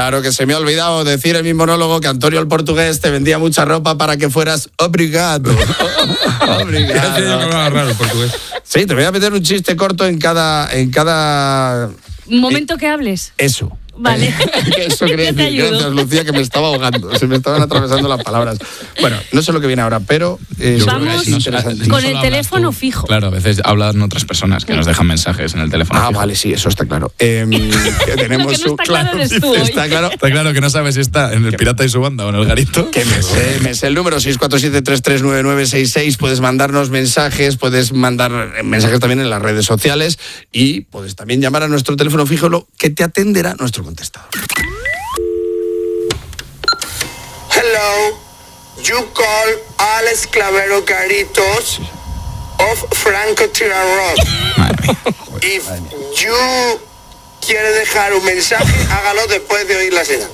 Claro, que se me ha olvidado decir en mi monólogo que Antonio el Portugués te vendía mucha ropa para que fueras obrigado. Obrigado. Raro el portugués. Sí, te voy a meter un chiste corto en cada... Momento que hables. Eso. Vale. Eso quería decir. Gracias, Lucía, que me estaba ahogando. Se me estaban atravesando las palabras. Bueno, no sé lo que viene ahora, pero... Vamos interesante. con el teléfono fijo. Claro, a veces hablan otras personas que nos dejan mensajes en el teléfono fijo. Vale, sí, eso está claro. Que tenemos Lo que no está claro eres tú hoy. Está claro que no sabes si está en el Pirata y su banda o en el Garito. Que me sé el número 647-339966. Puedes mandarnos mensajes, puedes mandar mensajes también en las redes sociales y puedes también llamar a nuestro teléfono fijo, que te atenderá nuestro contestador. Hello, you call Alex Clavero Garitos of Franco Tira Rock. If you quiere dejar un mensaje, hágalo después de oír la señal.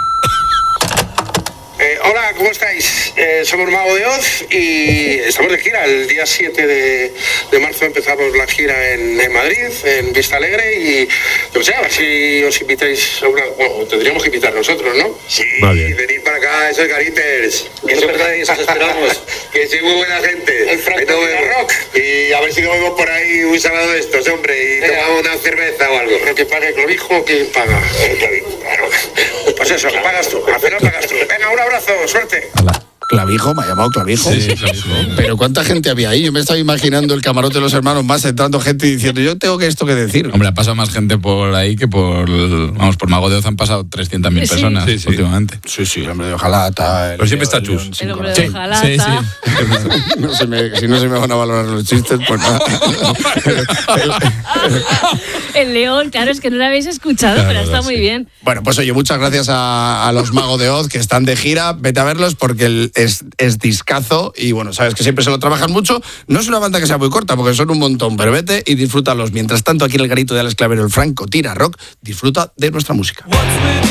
Hola, ¿cómo estáis? Somos Mago de Oz y estamos de gira. El día 7 de marzo empezamos la gira en Madrid, en Vista Alegre, y yo sé, a ver si os invitáis a una... Bueno, tendríamos que invitar nosotros, ¿no? Sí, venid para acá, esos gariters. Que os esperamos. Que sois muy buena gente. El Franco Rock. Y a ver si nos vemos por ahí un sábado de estos, hombre, y tomamos una cerveza o algo. Pero que pague Clovijo, ¿quién paga? Clovijo, claro. Pues eso, que pagas tú. Al final pagas tú. Venga, un abrazo, suerte. Hola. ¿Clavijo? ¿Me ha llamado Clavijo? Sí, Clavijo. Pero ¿cuánta gente había ahí? Yo me estaba imaginando el camarote de los hermanos más entrando gente y diciendo, yo tengo esto que decir. Hombre, ha pasado más gente por ahí que por Mago de Oz han pasado 300.000 personas últimamente. Sí, el hombre de hojalata. Pero siempre está chus. El hombre de hojalata. Sí. Si no se me van a valorar los chistes, pues nada. El león, claro, es que no lo habéis escuchado, Claro, pero está sí. muy bien. Bueno, pues oye, muchas gracias a los Mago de Oz que están de gira. Vete a verlos porque es discazo y bueno, sabes que siempre se lo trabajan mucho. No es una banda que sea muy corta porque son un montón, pero vete y disfrútalos. Mientras tanto, aquí en el garito de Alex Clavero, el Franco Tira Rock, disfruta de nuestra música.